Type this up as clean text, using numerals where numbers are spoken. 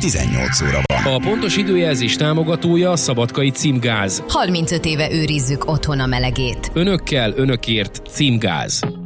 18 óra van. A pontos időjelzés támogatója a Szabadkai Címgáz. 35 éve őrizzük otthon a melegét. Önökkel, önökért Címgáz.